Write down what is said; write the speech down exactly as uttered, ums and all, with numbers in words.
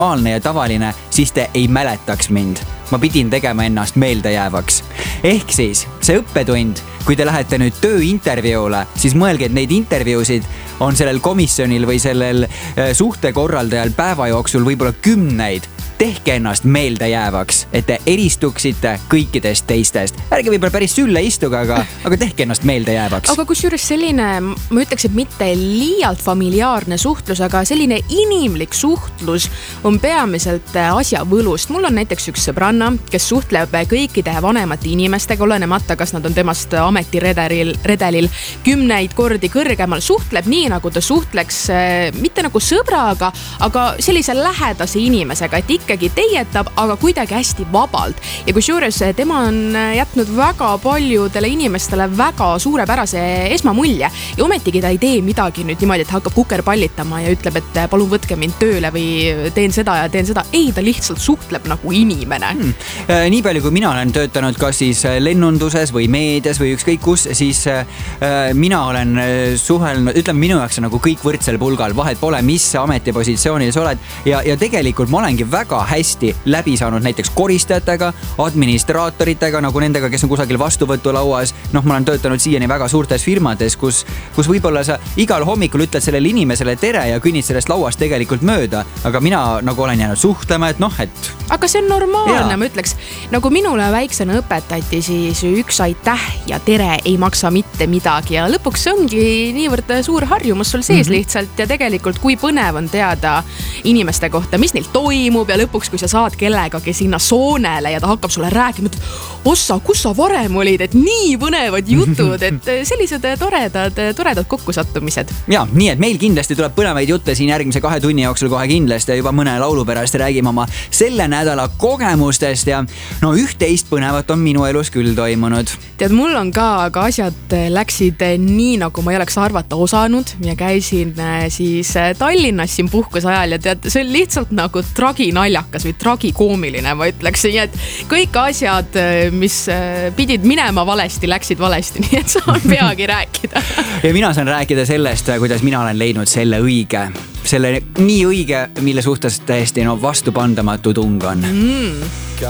normaalne ja tavaline, siis te ei mäletaks mind. Ma pidin tegema ennast meeldejäävaks. Ehk siis see õppetund, kui te lähete nüüd tööintervjuule, siis mõelge, et neid intervjuusid on sellel komisjonil või sellel suhtekorraldajal päeva jooksul võib-olla kümneid. Tehke ennast meeldejäävaks, et te eristuksite kõikidest teistest. Ärge võib-olla päris sülle istuga, aga, aga tehke ennast meeldejäävaks. Aga kusjuures selline, ma ütleks, et mitte liialt familiaarne suhtlus, aga selline inimlik suhtlus on peamiselt asja võlust. Mul on näiteks üks sõbranna, kes suhtleb kõikide vanemate inimestega, olenemata, kas nad on temast ametiredelil redelil kümneid kordi kõrgemal, suhtleb nii, nagu ta suhtleks mitte nagu sõbraga, aga sellise lähedase inimesega, et ikka ikkagi teietab, aga kuidagi hästi vabalt. Ja kusjuures tema on jätnud väga paljudele inimestele väga suurepärase esmamulje ja ometigi ta ei tee midagi nüüd niimoodi, et hakkab kukerpallitama ja ütleb, et palun võtke mind tööle või teen seda ja teen seda. Ei, ta lihtsalt suhtleb nagu inimene. Hmm. Nii palju, kui mina olen töötanud kas siis lennunduses või meedias või ükskõik kus, siis mina olen suhelnud, ütleme minu jaoks nagu kõik võrdsel pulgal, vahet pole, mis ametipositsioonil sa oled ja, ja tegelikult ma olengi väga hästi läbi saanud näiteks koristajatega, administraatoritega, nagu nendega, kes on kusagil vastuvõtulauas. Noh, ma olen töötanud siiani väga suurtes firmades, kus, kus võib-olla sa igal hommikul ütled sellele inimesele tere ja kõnnid sellest lauast tegelikult mööda, aga mina nagu olen jäänud suhtlema, et noh, et... Aga see on normaalne, ma ütleks, nagu minule väiksena õpetati, siis üks aitäh ja tere ei maksa mitte midagi ja lõpuks ongi niivõrd suur harjumus sul sees mm-hmm. lihtsalt ja tegelikult kui põnev on teada inimeste kohta, mis neil toimub ja lõpuks, kui sa saad kellegagi sinna soonele ja ta hakkab sulle rääkima, et ossa, kus sa varem olid, et nii põnevad jutud, et sellised toredad, toredad kokkusattumised. Ja, nii et meil kindlasti tuleb põnevaid jutte siin järgmise kahe tunni jooksul kohe kindlasti ja juba mõne laulu pärast räägime oma selle nädala kogemustest ja no üht-teist põnevat on minu elus küll toimunud. Tead, mul on ka, aga asjad läksid nii, nagu ma ei oleks arvata osanud ja käisin siis Tallinnas siin puhkuse ajal ja tead, see on lihtsalt nagu traginaljakas või tragikoomiline, ma ütleksin, et kõik asjad, mis pidid minema valesti, läksid valesti, nii et saan peagi rääkida. Ja mina saan rääkida sellest, kuidas mina olen leidnud selle õige, selle nii õige, mille suhtes täiesti no, vastupandamatu tung on. Mm.